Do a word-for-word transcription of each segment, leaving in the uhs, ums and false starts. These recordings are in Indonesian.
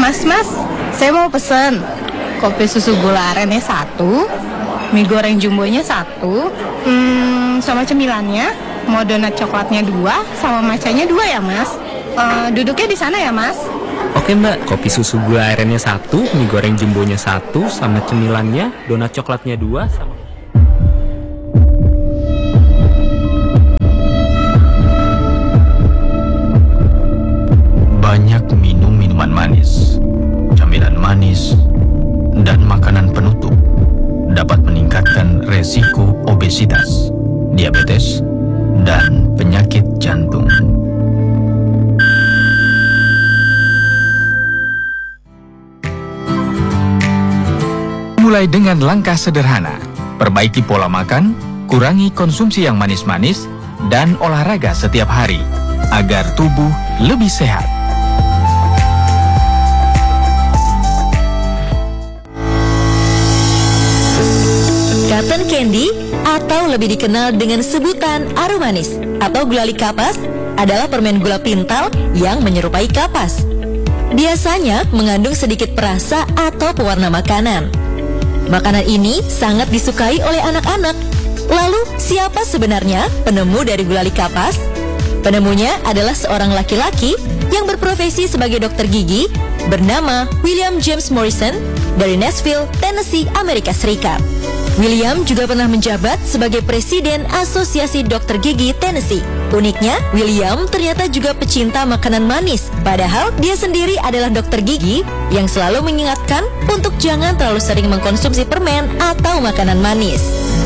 Mas, mas, saya mau pesen kopi susu gula arennya satu, mie goreng jumbonya satu, hmm, sama cemilannya, mau donat coklatnya dua, sama macanya dua ya mas. Uh, duduknya di sana ya mas. Oke mbak, kopi susu gula arennya satu, mie goreng jumbonya satu, sama cemilannya, donat coklatnya dua, sama... Banyak minum minuman manis, camilan manis, dan makanan penutup dapat meningkatkan resiko obesitas, diabetes, dan penyakit jantung. Mulai dengan langkah sederhana, perbaiki pola makan, kurangi konsumsi yang manis-manis, dan olahraga setiap hari, agar tubuh lebih sehat. Cotton candy atau lebih dikenal dengan sebutan aromanis atau gulali kapas adalah permen gula pintal yang menyerupai kapas. Biasanya mengandung sedikit perasa atau pewarna makanan. Makanan ini sangat disukai oleh anak-anak. Lalu, siapa sebenarnya penemu dari gulali kapas? Penemunya adalah seorang laki-laki yang berprofesi sebagai dokter gigi bernama William James Morrison dari Nashville, Tennessee, Amerika Serikat. William juga pernah menjabat sebagai Presiden Asosiasi Dokter Gigi Tennessee. Uniknya, William ternyata juga pecinta makanan manis, padahal dia sendiri adalah dokter gigi yang selalu mengingatkan untuk jangan terlalu sering mengkonsumsi permen atau makanan manis.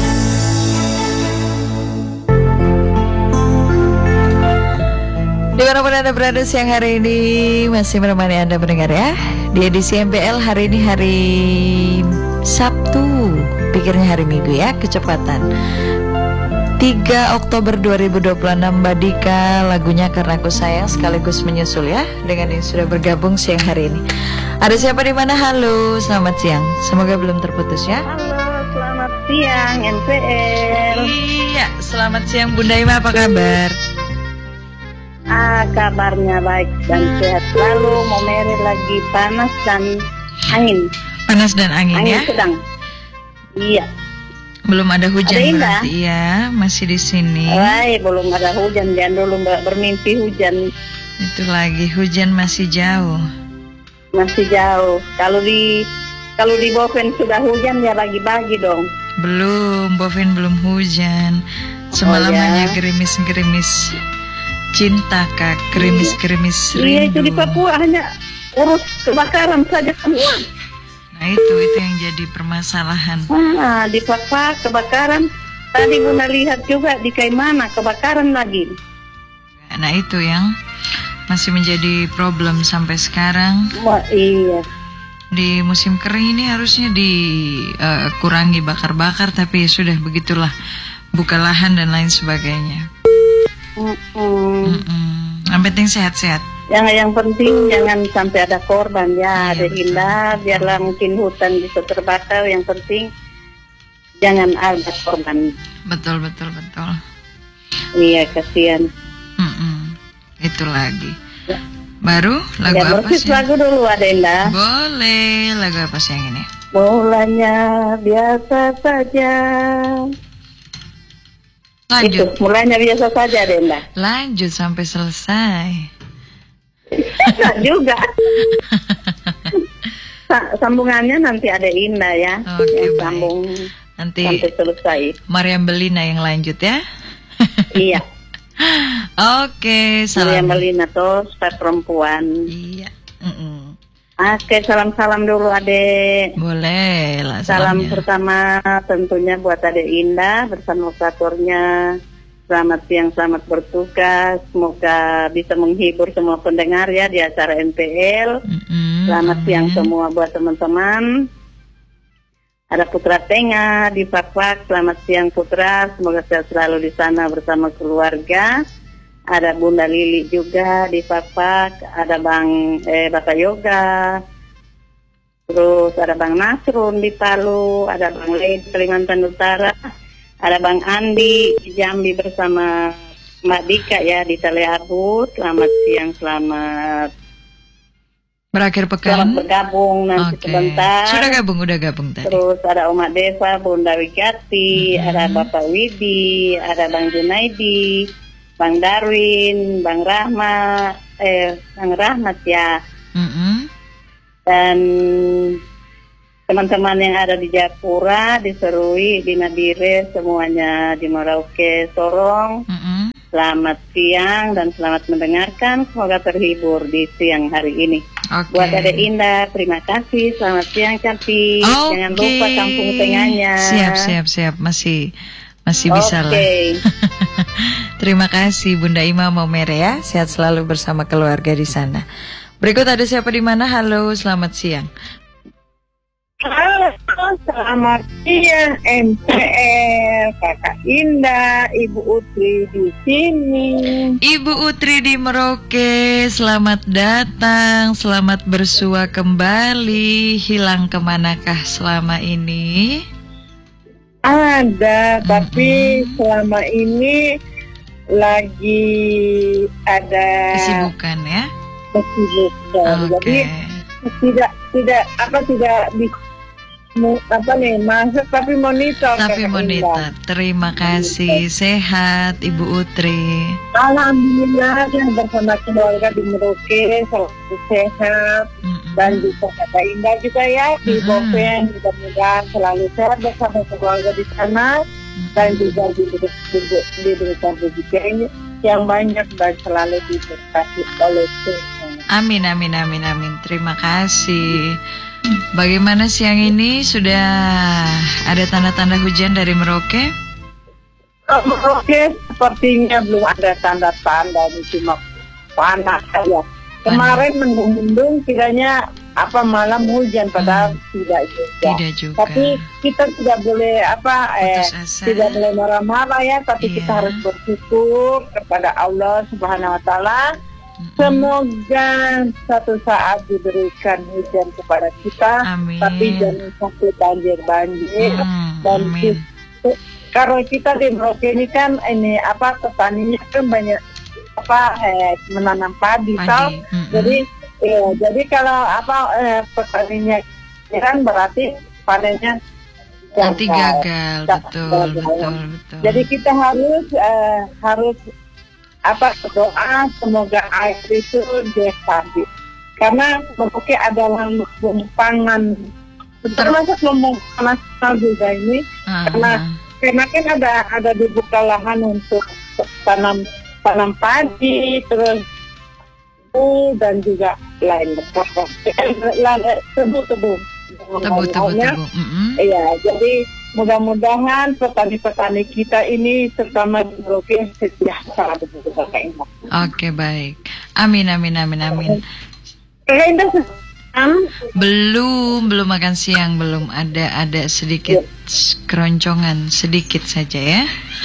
Dimanapun Anda berada siang hari ini masih menemani Anda mendengar ya. Di edisi M B L hari ini hari Sabtu, pikirnya hari Minggu ya, kecepatan tiga Oktober dua ribu dua puluh enam. Mbak Dika, lagunya Karena Aku Sayang sekaligus menyusul ya, dengan yang sudah bergabung siang hari ini. Ada siapa di mana? Halo, selamat siang. Semoga belum terputus ya. Halo, selamat siang N P L. Iya, selamat siang Bunda Ima, apa kabar? Ah, kabarnya baik dan sehat selalu. Momere lagi panas dan angin. Panas dan angin, angin ya? Sedang. Iya. Belum ada hujan ada berarti ya, masih di sini. Ay, belum ada hujan, jangan dulu Mbak bermimpi hujan. Itu lagi hujan masih jauh. Masih jauh. Kalau di kalau di Boven sudah hujan ya bagi-bagi dong. Belum, Boven belum hujan. Semalam oh, ya? hanya gerimis-gerimis cinta kak, gerimis-gerimis rindu. Iya, itu di Papua hanya urus kebakaran saja semua. Nah itu, itu yang jadi permasalahan. Nah, di Papua kebakaran. Tadi Bunda lihat juga di Kaimana kebakaran lagi. Nah itu yang masih menjadi problem sampai sekarang. Wah, iya. Di musim kering ini harusnya dikurangi uh, bakar-bakar, tapi sudah begitulah, buka lahan dan lain sebagainya. Mm-mm. Mm-mm. Yang penting sehat-sehat. Yang yang penting jangan sampai ada korban ya, Iya, ada indah. Biarlah mungkin hutan bisa terbakar. Yang penting jangan ada korban. Betul betul betul. Iya, kasihan. Mm-mm. Itu lagi. Baru lagu ya, apa sih? Lagu dulu ada indah. Boleh, lagu apa sih yang ini? Mulanya biasa saja. Lanjut. Itu, mulanya biasa saja Denda. Lanjut sampai selesai. Nah, juga. Sambungannya nanti ada Indah ya. Oke, yang baik. Sambung nanti sampai selesai. Mariam Belina yang lanjut ya. Iya. Oke, salam. Mariam Belina tuh staf perempuan. Iya. Mm-mm. Oke, salam-salam dulu adek. Boleh lah. Salam salamnya. pertama tentunya buat adek Indah bersama operatornya. Selamat siang, selamat bertugas. Semoga bisa menghibur semua pendengar ya di acara N P L. Mm-mm. Selamat Amin. siang semua buat teman-teman. Ada Putra Tengah di Pakpak. Selamat siang Putra. Semoga sehat selalu di sana bersama keluarga. Ada Bunda Lili juga di Pakpak, ada Bang eh, Bapak Yoga, terus ada Bang Nasrun di Palu, ada Bang Led Kalimantan Utara, ada Bang Andi di Jambi bersama Mbak Dika ya di Tale Abu. Selamat siang, selamat Berakhir Selamat pekan. bergabung nanti Oke. sebentar. Sudah gabung, udah gabung tadi. Terus ada Umat Desa, Bunda Wigati, Mm-hmm. ada Bapak Widi, ada Bang Junaidi, Bang Darwin, Bang Rahmat, eh Bang Rahmat ya, Mm-mm. dan teman-teman yang ada di Japura, di Serui, di Nabire, semuanya di Merauke, Sorong. Mm-mm. Selamat siang dan selamat mendengarkan. Semoga terhibur di siang hari ini. Oke. Buat Ade Indah, terima kasih. Selamat siang, cantik. Oke. Jangan lupa kampung tengahnya. Siap, siap, siap. Masih masih bisa lah. Oke. Terima kasih Bunda Ima Momere ya. Sehat selalu bersama keluarga di sana. Berikut ada siapa di mana? Halo, selamat siang. Halo, selamat siang M P R, Kakak Indah, Ibu Utri di sini. Ibu Utri di Merauke, selamat datang, selamat bersua kembali. Hilang kemanakah selama ini? Ada, tapi Mm-mm. selama ini lagi ada Kesibukan ya? kesibukan. Oke. Jadi tidak tidak apa tidak di mu- apa nih masuk tapi monitor. Tapi Kakak monitor. Indah. Terima kasih. Sehat Ibu Utri. Alhamdulillah saya bersama keluarga di Merauke selalu sehat. Mm-mm. Dan juga Kakak Indah juga ya di Mm-mm. Bopen, mudah-mudahan selalu sehat bersama keluarga di sana dan juga diberi- diberikan rezeki yang banyak dan selalu diberkati oleh Tuhan. Amin, amin, amin, amin. Terima kasih. Bagaimana siang ini? Sudah ada tanda-tanda hujan dari Merauke? Oh, Oke, sepertinya belum ada tanda-tanda, ini cuma panas saja. Kemarin mendung-mendung, kiranya apa malam hujan, padahal tidak juga. Tidak juga. Tapi kita tidak boleh apa eh Putus asa. tidak boleh marah-marah ya, tapi Iya. kita harus bersyukur kepada Allah Subhanahu Wa Taala. Mm-mm. Semoga satu saat diberikan hujan kepada kita, Amin. tapi jangan sampai banjir-banjir. Hmm, Dan amin. ki- kalau kita di Merauke ini kan ini apa petaninya kan banyak apa eh, menanam padi, Padi, tau. mm-mm. Jadi ya, jadi kalau apa eh, petaninya kan berarti panennya Nanti gagal, Gagal. betul, betul, betul. Jadi kita harus eh, harus apa berdoa semoga air itu dia stabil. Karena Merauke adalah lumbung pangan, termasuk lumbung nasional juga ini. Ah, karena ah. karena kan ada ada dibuka lahan untuk tanam tanam padi, terus tebu dan juga lain tebu tebu tebu, tebu, tebu. Mm-mm. Iya, jadi mudah-mudahan petani-petani kita ini terutama di Merauke sejahtera begitu Kakak Indah. Oke, baik. Amin, amin, amin, amin. Kakak Indah sedang Belum, belum makan siang, belum ada, ada sedikit s- keroncongan, sedikit saja ya.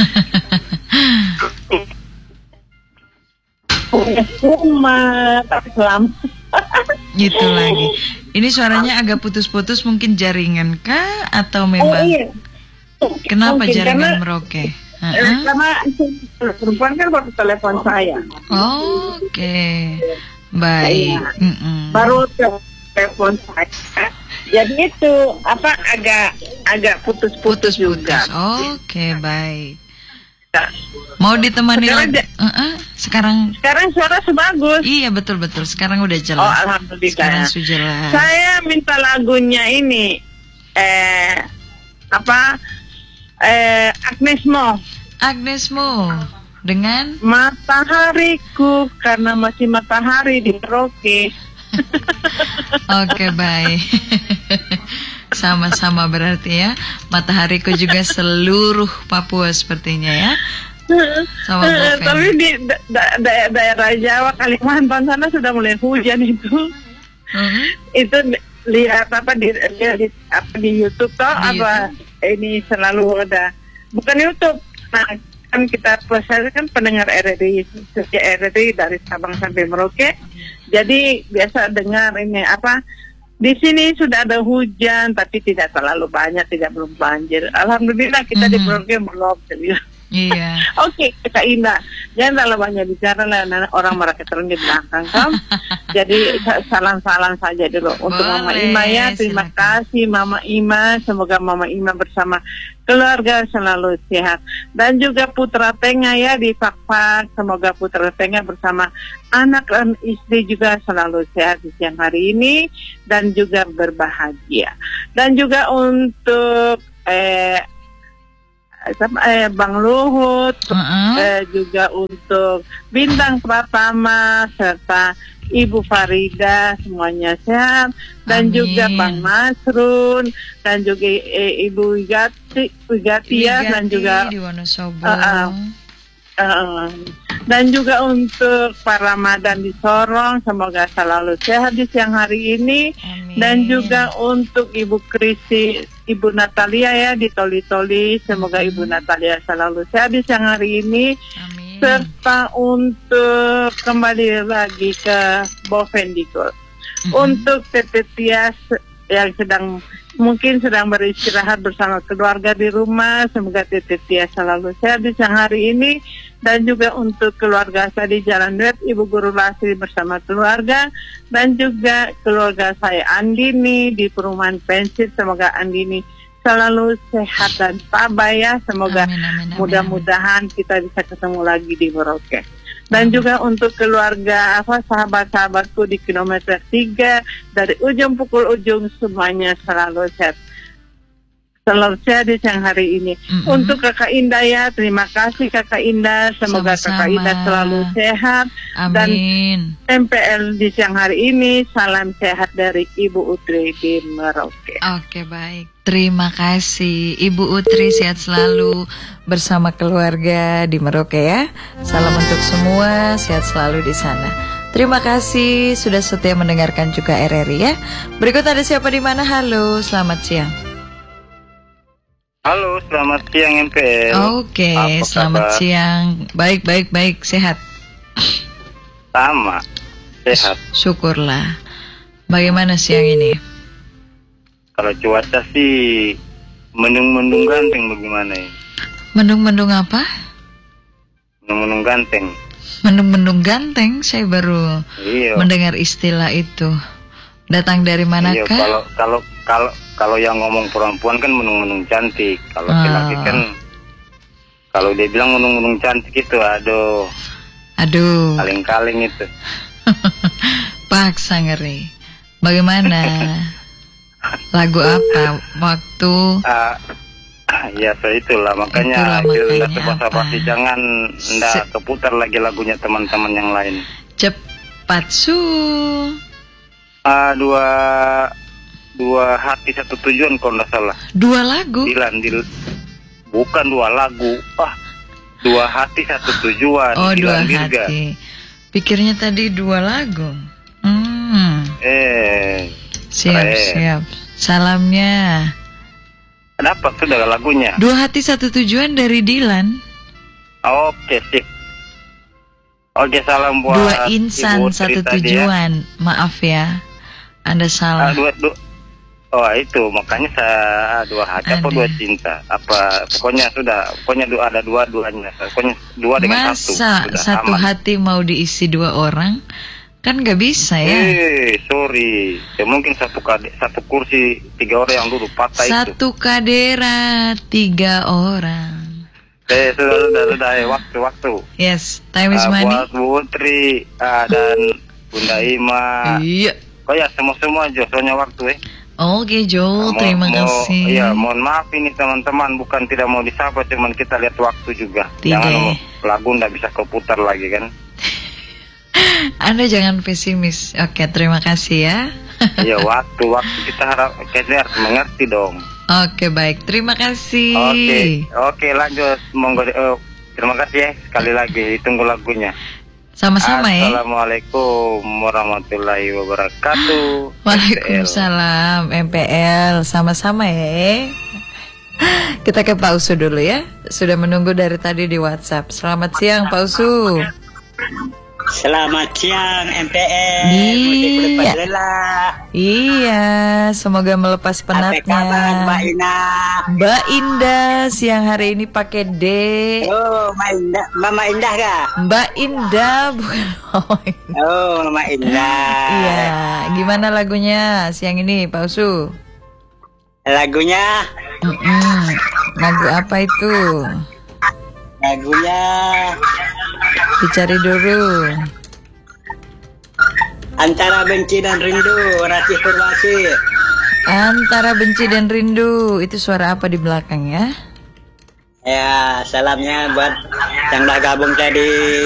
punya rumah tapi selamat. Gitu lagi. Ini suaranya agak putus-putus, mungkin jaringan kah atau Oh memang iya. kenapa Mungkin jaringan karena- Merauke? Eh, Heeh. Karena perempuan kan baru telepon saya, Oke, baik. Mm-mm. baru telepon saya. Jadi itu apa agak agak putus-putus juga. Putus-putus. Oke, baik. Mau ditemani Sekarang lagi? de- Heeh, sekarang Sekarang suara sebagus. iya betul-betul. Sekarang udah Oh jelas. alhamdulillah. Sekarang sudah jelas. Saya minta lagunya ini eh apa eh Agnes Mo, Agnes Mo dengan Matahariku karena masih matahari di Merauke. oke, baik. Sama-sama berarti ya. Matahariku juga seluruh Papua sepertinya ya. Sama Eh, Boven. Tapi di da- da- da- daerah Jawa Kalimantan sana sudah mulai hujan itu. Mhm. Itu li- lihat apa di, lihat di apa di YouTube toh Di apa ini selalu ada bukan YouTube. Nah, kan kita proses kan pendengar R R I setiap R R I dari Sabang sampai Merauke. Jadi biasa dengar ini apa di sini sudah ada hujan tapi tidak terlalu banyak, tidak belum banjir. Alhamdulillah kita di Mhm. Merauke belum. Jadi, Iya. Oke, Kak Indah. Jangan terlalu banyak bicara lah, nanti orang mereka terus di belakang kan. Jadi salam-salam saja dulu untuk Boleh, Mama Ima ya. Terima silakan. kasih Mama Ima. Semoga Mama Ima bersama keluarga selalu sehat. Dan juga Putra Tengah ya di Fakfak. Semoga Putra Tengah bersama anak dan istri juga selalu sehat di siang hari ini dan juga berbahagia. Dan juga untuk eh sama eh, Bang Luhut, Uh-uh. eh, juga untuk Bintang Pratama serta Ibu Farida semuanya sehat, dan Amin. juga Bang Masrun dan juga eh, Ibu Wigati, Wigati ya, dan Wigati juga di Wonosobo. Uh-uh. Uh, dan juga untuk Pak Ramadan di Sorong, semoga selalu sehat di siang hari ini. Amin. Dan juga untuk Ibu Krisi, Ibu Natalia ya di Toli-Toli, semoga Ibu Natalia selalu sehat di siang hari ini. Amin. Serta untuk kembali lagi ke Bovendigol. Mhm. Untuk Tete Tias yang sedang mungkin sedang beristirahat bersama keluarga di rumah, semoga Tete Tias selalu sehat di siang hari ini. Dan juga untuk keluarga saya di Jalan Duet, Ibu Guru Lasri bersama keluarga, dan juga keluarga saya Andini di perumahan pensi, semoga Andini selalu sehat dan tabah ya, semoga Amin, amin, amin, mudah-mudahan kita bisa ketemu lagi di Merauke. Dan juga untuk keluarga apa sahabat-sahabatku di kilometer tiga dari ujung pukul ujung, semuanya selalu sehat. Selalu sehat di siang hari ini. Mm-mm. Untuk Kakak Indah ya, terima kasih Kakak Indah. Semoga Sama-sama. Kakak Indah selalu sehat. Dan Amin. M P L di siang hari ini, salam sehat dari Ibu Utri di Merauke. Oke, baik. Terima kasih Ibu Utri, sehat selalu bersama keluarga di Merauke ya. Salam untuk semua, sehat selalu di sana. Terima kasih sudah setia mendengarkan juga R R I ya. Berikut ada siapa di mana? Halo, selamat siang. Halo, selamat siang M P L. Oke, Apa selamat kabar? siang. Baik, baik, baik, sehat. Sama, sehat. Syukurlah. Bagaimana siang ini? Kalau cuaca sih mendung-mendung ganteng, bagaimana ya? Mendung-mendung apa? Mendung-mendung ganteng. Mendung-mendung ganteng, saya baru Iya. mendengar istilah itu. Datang dari Iya, manakah? kalau kalau kalau kalau yang ngomong perempuan kan menung-menung cantik. Kalau Ah. laki-laki kan kalau dia bilang menung-menung cantik itu, aduh, Aduh, kaleng-kaleng itu. paksa ngeri. Bagaimana? Lagu apa? Waktu Ah, ya so itulah Itulah makanya kita makanya basa-basi, apa? jangan ndak Se- keputar lagi lagunya teman-teman yang lain. cepat su. Ah, dua dua hati satu tujuan kalau nggak salah. Dua lagu. Dilan dil bukan dua lagu, ah dua hati satu tujuan. Oh, dua Dilan Dirga. hati. Pikirnya tadi dua lagu. Hmm. Eh, Siap, keren. siap. Salamnya. Dapat sudah lagunya. Dua hati satu tujuan dari Dilan. Oke, sip. Oke, salam buat Dua insan Ibu Tri satu tadi ya. tujuan. Maaf ya, Anda Ah, salah. dua, dua. Oh, itu makanya saya dua hati apa Ada. dua cinta apa pokoknya sudah pokoknya dua ada dua-duanya pokoknya dua dengan satu Masa sudah satu aman. hati mau diisi dua orang? Kan gak bisa ya. Eh, sorry. Ya mungkin satu kade, satu kursi tiga orang yang dulu patah itu. Satu kadera tiga orang. Eh, sudah, sudah, sudah. Eh, waktu, waktu. Yes, time is Ah, money. buat Bu Utri ah, dan Bunda Ima. Iya. Oh ya, semua-semua aja, soalnya waktu eh. Oke Joel, Mo- terima mo- kasih. Iya, mohon maaf ini teman-teman, bukan tidak mau disapa, cuman kita lihat waktu juga. Tidak. Jangan lagu nggak bisa keputar lagi kan. Anda jangan pesimis. Oke, terima kasih ya. Iya, waktu, waktu kita harap kita harus mengerti dong. Oke, baik. Terima kasih. Oke, oke lanjut. Monggo. eh, terima kasih ya sekali lagi. Tunggu lagunya. Sama-sama ya. Assalamualaikum warahmatullahi wabarakatuh. Waalaikumsalam M P L. Sama-sama ya. Kita ke Pak Usu dulu ya. Sudah menunggu dari tadi di WhatsApp. Selamat siang Pak Usu. Selamat siang M P L. Iya. Musik Iya, semoga melepas penatnya. Mbak Ina? Mbak Indah siang hari ini pakai D. Oh, Mbak Indah, Mama Indah kah? Mbak Indah bukan Mama Indah. Oh, Mama Indah. Iya, gimana lagunya siang ini, Pak Usu? Lagunya? Mm-mm. Lagu apa itu? Lagunya dicari dulu. Antara Benci dan Rindu, Ratih Purwasi. Antara Benci dan Rindu. Itu suara apa di belakang ya? Ya, salamnya buat yang udah gabung tadi.